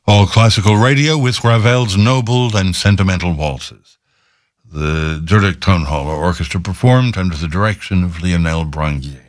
All classical radio with Ravel's noble and sentimental waltzes. The Zurich Tonhaller Orchestra performed under the direction of Lionel Branguier.